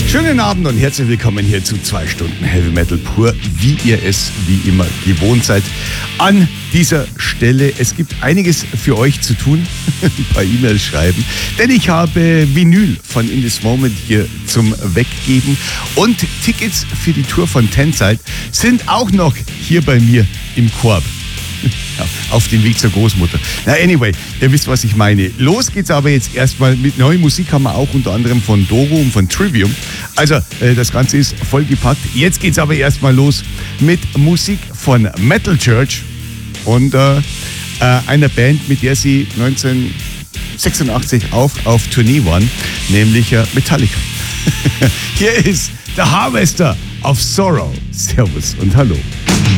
Schönen Abend und herzlich willkommen hier zu 2 Stunden Heavy Metal pur, wie ihr es wie immer gewohnt seid. An dieser Stelle, es gibt einiges für euch zu tun, ein paar E-Mails schreiben, denn ich habe Vinyl von In This Moment hier zum Weggeben und Tickets für die Tour von Tenside sind auch noch hier bei mir im Korb. Ja, auf dem Weg zur Großmutter. Na anyway, ihr wisst, was ich meine. Los geht's aber jetzt erstmal mit neuer Musik, haben wir auch unter anderem von Doro und von Trivium. Also das Ganze ist vollgepackt. Jetzt geht's aber erstmal los mit Musik von Metal Church und einer Band, mit der sie 1986 auf Tournee waren, nämlich Metallica. Hier ist The Harvester of Sorrow. Servus und hallo.